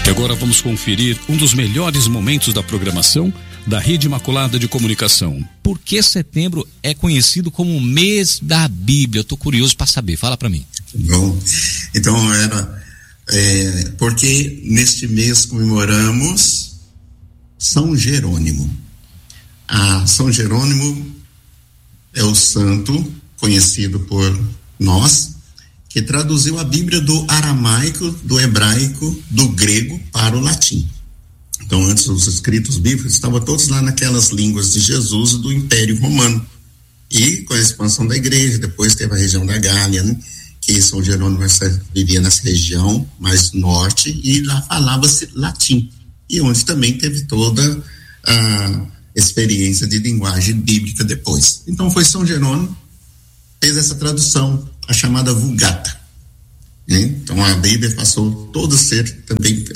E agora vamos conferir um dos melhores momentos da programação da Rede Imaculada de Comunicação. Por que setembro é conhecido como o mês da Bíblia? Eu tô curioso para saber, fala para mim. Bom, então porque neste mês comemoramos São Jerônimo. São Jerônimo é o santo conhecido por nós, que traduziu a Bíblia do aramaico, do hebraico, do grego para o latim. Então, antes os escritos bíblicos estavam todos lá naquelas línguas de Jesus e do Império Romano. E com a expansão da igreja, depois teve a região da Gália, né, que São Jerônimo vivia nessa região mais norte, e lá falava-se latim. E onde também teve toda a experiência de linguagem bíblica depois. Então, foi São Jerônimo fez essa tradução, a chamada Vulgata, né? Então a Bíblia passou todo a ser também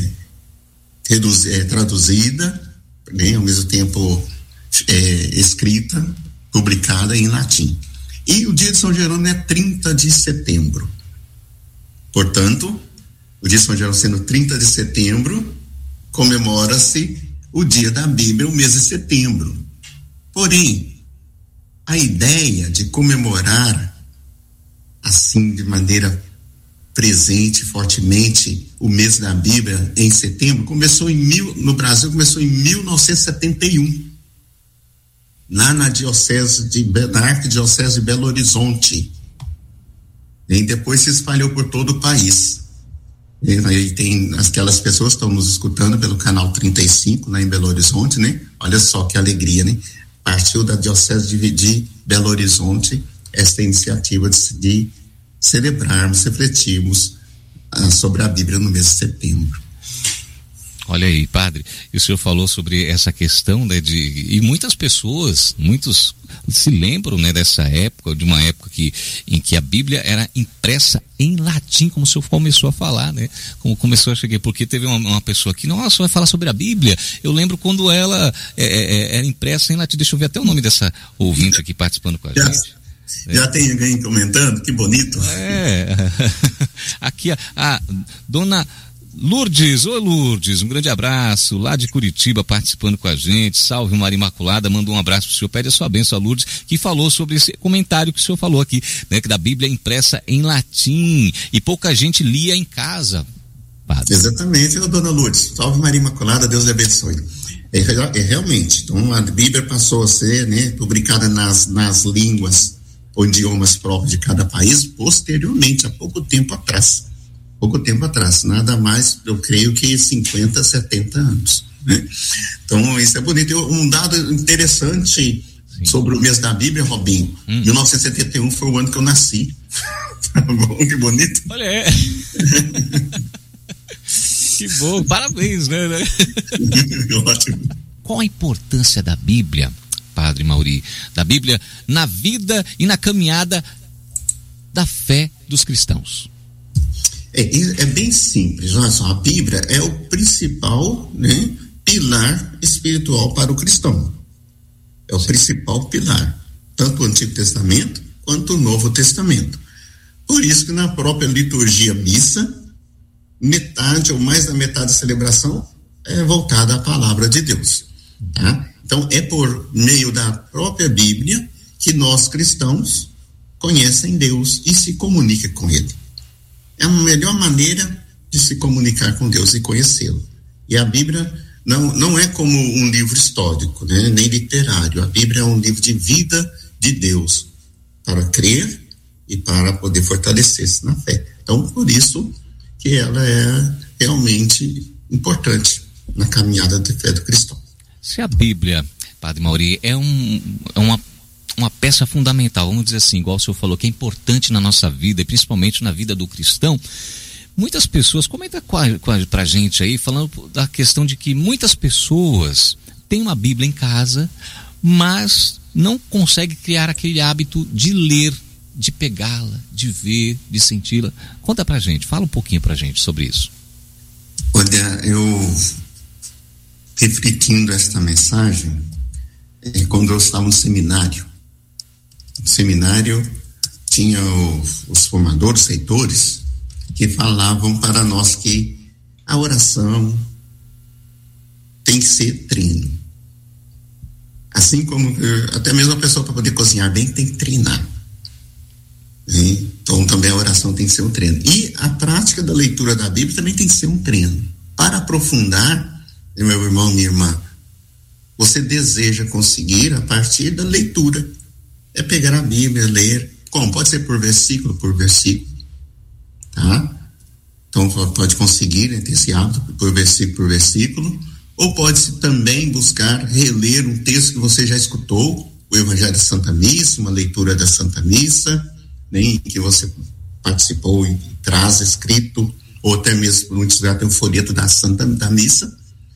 traduzida, né? Ao mesmo tempo escrita, publicada em latim. E o dia de São Jerônimo é 30 de setembro. Portanto, o dia de São Jerônimo sendo 30 de setembro, comemora-se o dia da Bíblia, o mês de setembro. Porém, a ideia de comemorar assim de maneira presente, fortemente, o mês da Bíblia em setembro, no Brasil começou em 1971, lá na arquidiocese de Belo Horizonte, e depois se espalhou por todo o país. E aí tem aquelas pessoas que estão nos escutando pelo canal 35 lá em Belo Horizonte, né? Olha só que alegria, né? Partiu da Diocese de Belo Horizonte esta iniciativa de celebrarmos, refletirmos sobre a Bíblia no mês de setembro. Olha aí, padre, e o senhor falou sobre essa questão, né, e muitos se lembram, né, dessa época, de uma época em que a Bíblia era impressa em latim, como o senhor começou a falar, né, como começou a chegar, porque teve uma pessoa aqui, nossa, vai falar sobre a Bíblia, eu lembro quando ela era impressa em latim. Deixa eu ver até o nome dessa ouvinte aqui participando com a gente. Já tem alguém comentando, que bonito. Aqui a dona Lourdes, oi Lourdes, um grande abraço, lá de Curitiba participando com a gente. Salve Maria Imaculada, manda um abraço pro senhor, pede a sua bênção a Lourdes, que falou sobre esse comentário que o senhor falou aqui, né, que da Bíblia é impressa em latim e pouca gente lia em casa, padre. Exatamente, dona Lourdes, salve Maria Imaculada, Deus lhe abençoe. Realmente, então a Bíblia passou a ser, né, publicada nas línguas ou idiomas próprios de cada país posteriormente, há pouco tempo atrás, nada mais, eu creio que 50, 70 anos, né? Então isso é bonito. Um dado interessante sobre o mês da Bíblia, Robinho, 1971 foi o ano que eu nasci. Tá bom, que bonito. Olha, que bom, parabéns, né? Ótimo. Qual a importância da Bíblia, padre Mauri, da Bíblia na vida e na caminhada da fé dos cristãos? É bem simples, olha só, a Bíblia é o principal, né, pilar espiritual para o cristão. É o principal pilar, tanto o Antigo Testamento quanto o Novo Testamento. Por isso que na própria liturgia missa, metade ou mais da metade da celebração é voltada à palavra de Deus, tá? Então é por meio da própria Bíblia que nós cristãos conhecem Deus e se comunicam com Ele. É a melhor maneira de se comunicar com Deus e conhecê-lo. E a Bíblia não é como um livro histórico, né, nem literário. A Bíblia é um livro de vida de Deus, para crer e para poder fortalecer-se na fé. Então, por isso que ela é realmente importante na caminhada de fé do cristão. Se a Bíblia, padre Mauri, é uma peça fundamental, vamos dizer assim, igual o senhor falou, que é importante na nossa vida e principalmente na vida do cristão, muitas pessoas, comenta pra gente aí, falando da questão de que muitas pessoas têm uma Bíblia em casa, mas não conseguem criar aquele hábito de ler, de pegá-la, de ver, de senti-la. Conta pra gente, fala um pouquinho pra gente sobre isso. Olha, eu refletindo esta mensagem, quando eu estava no seminário, tinha os formadores, reitores, que falavam para nós que A oração tem que ser treino. Assim como até mesmo a pessoa, para poder cozinhar bem, tem que treinar. Então também a oração tem que ser um treino. E a prática da leitura da Bíblia também tem que ser um treino. Para aprofundar, meu irmão, minha irmã, você deseja conseguir a partir da leitura. É pegar a Bíblia, ler. Como? Pode ser por versículo, tá? Então pode conseguir, né, ter esse hábito por versículo, ou pode também buscar reler um texto que você já escutou, o Evangelho da Santa Missa, uma leitura da Santa Missa, né, em que você participou e traz escrito, ou até mesmo muitos já tem o folheto da Missa,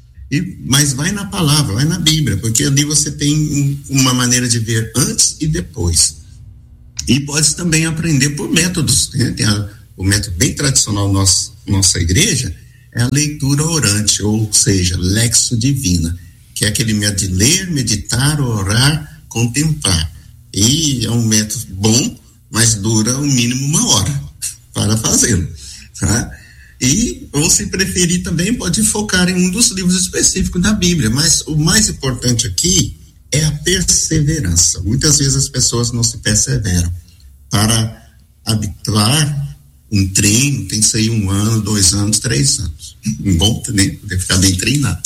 mas vai na palavra, vai na Bíblia, porque ali você tem uma maneira de ver antes e depois. E pode também aprender por métodos, né? Tem o método bem tradicional nossa igreja é a leitura orante, ou seja, Lexio Divina, que é aquele método de ler, meditar, orar, contemplar. E é um método bom, mas dura o mínimo 1 hora para fazê-lo, tá? E, ou se preferir também, pode focar em um dos livros específicos da Bíblia, mas o mais importante aqui é a perseverança. Muitas vezes as pessoas não se perseveram. Para habituar um treino, tem que ser 1 ano, 2 anos, 3 anos. Bom também, poder ficar bem treinado.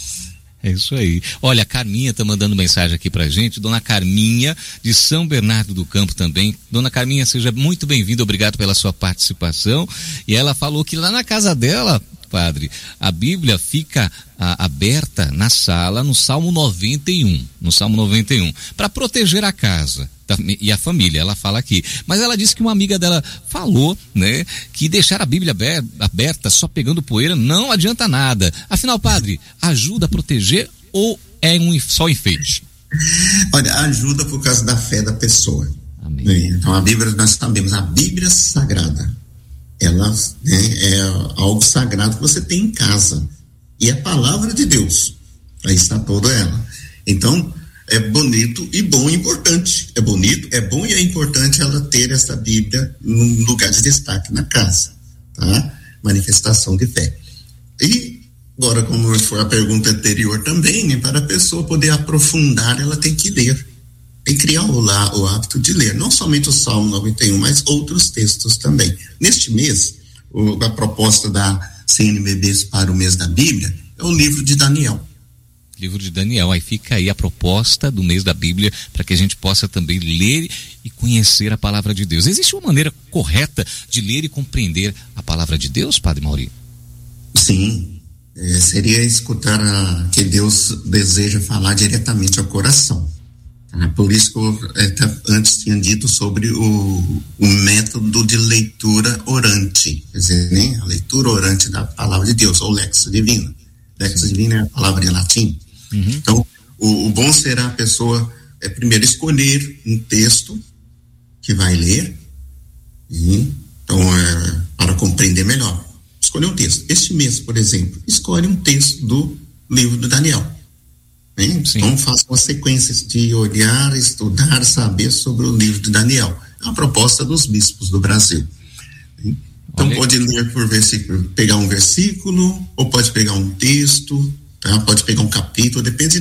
É isso aí. Olha, a Carminha tá mandando mensagem aqui pra gente, Dona Carminha, de São Bernardo do Campo também. Dona Carminha, seja muito bem-vinda, obrigado pela sua participação. E ela falou que lá na casa dela, padre, a Bíblia fica aberta na sala, no Salmo 91, para proteger a casa e a família, ela fala aqui. Mas ela disse que uma amiga dela falou, né, que deixar a Bíblia aberta só pegando poeira não adianta nada. Afinal, padre, ajuda a proteger ou é só enfeite? Olha, ajuda por causa da fé da pessoa. Amém. Então a Bíblia, nós sabemos, a Bíblia Sagrada, ela, né, é algo sagrado que você tem em casa, e é a palavra de Deus, aí está toda ela. Então é bonito e bom e importante. É bonito, é bom e é importante ela ter essa Bíblia num lugar de destaque na casa, tá? Manifestação de fé. E agora, como foi a pergunta anterior também, né, para a pessoa poder aprofundar, ela tem que ler, tem que criar o hábito de ler, não somente o Salmo 91, mas outros textos também. Neste mês, a proposta da CNBB para o mês da Bíblia é o livro de Daniel. Livro de Daniel, aí fica aí a proposta do mês da Bíblia, para que a gente possa também ler e conhecer a palavra de Deus. Existe uma maneira correta de ler e compreender a palavra de Deus, Padre Mauri? Sim, seria escutar que Deus deseja falar diretamente ao coração. Por isso que eu antes tinha dito sobre o método de leitura orante, quer dizer, né? A leitura orante da palavra de Deus, ou Lexio Divina. Lexio Divina é a palavra em latim. Uhum. Então, o bom será a pessoa primeiro escolher um texto que vai ler, então, para compreender melhor. Escolher um texto. Este mês, por exemplo, escolhe um texto do livro do Daniel. Então faça uma sequência de olhar, estudar, saber sobre o livro de Daniel. É uma proposta dos bispos do Brasil. Então pode ler por versículo, pegar um versículo, ou pode pegar um texto, tá? Pode pegar um capítulo, depende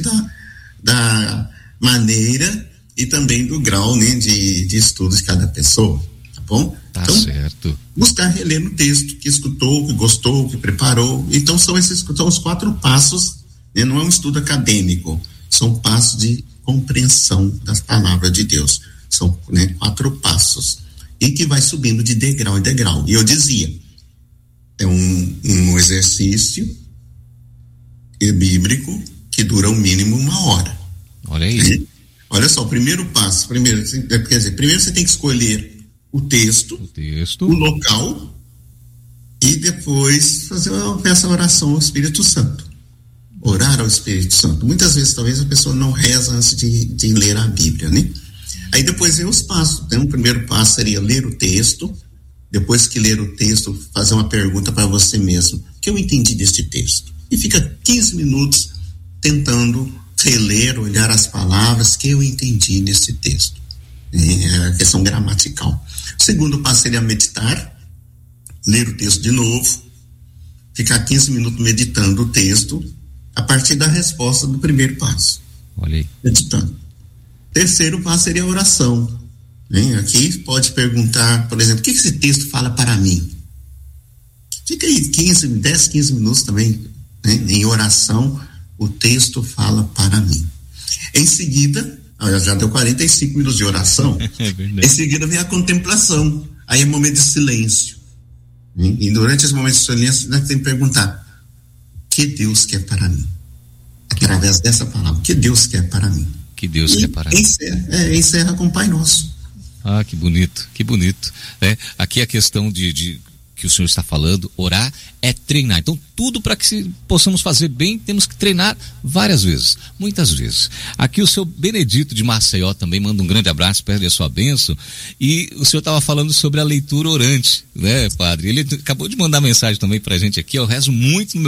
da maneira e também do grau, né, de estudo de cada pessoa, tá bom? Tá, então, certo. Buscar reler no texto que escutou, que gostou, que preparou. Então são os 4 passos. Não é um estudo acadêmico, são passos de compreensão das palavras de Deus. São, né, 4 passos. E que vai subindo de degrau em degrau. E eu dizia, é um exercício bíblico que dura o mínimo 1 hora. Olha aí. Olha só, o primeiro passo, primeiro você tem que escolher o texto, o local, e depois fazer essa oração ao Espírito Santo. Orar ao Espírito Santo. Muitas vezes, talvez, a pessoa não reza antes de ler a Bíblia, né? Aí depois vem os passos. Então, o primeiro passo seria ler o texto. Depois que ler o texto, fazer uma pergunta para você mesmo. O que eu entendi deste texto? E fica 15 minutos tentando reler, olhar as palavras que eu entendi nesse texto. É a questão gramatical. O segundo passo seria meditar, ler o texto de novo, ficar 15 minutos meditando o texto a partir da resposta do primeiro passo. Olha aí. Meditando. Terceiro passo seria a oração. Né? Aqui pode perguntar, por exemplo, o que esse texto fala para mim? Fica aí 10, 15 minutos também, né? Em oração, o texto fala para mim. Em seguida, já deu 45 minutos de oração, em seguida vem a contemplação, aí é momento de silêncio. E durante esse momento de silêncio, nós temos que perguntar: o que Deus quer para mim? Através dessa palavra, o que Deus quer para mim? Que Deus quer para mim. Encerra com o Pai Nosso. Ah, que bonito, que bonito. Aqui a questão de que o senhor está falando, orar é treinar. Então, tudo para que possamos fazer bem, temos que treinar várias vezes, muitas vezes. Aqui o seu Benedito de Maceió também manda um grande abraço, pede a sua bênção. E o senhor estava falando sobre a leitura orante, né, padre? Ele acabou de mandar mensagem também para a gente aqui. Eu rezo muito no meu